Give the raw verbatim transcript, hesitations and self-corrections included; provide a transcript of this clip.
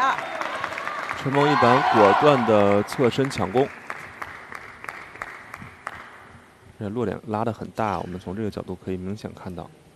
二。 陈梦一板果断的侧身抢攻，这落点拉得很大，我们从这个角度可以明显看到。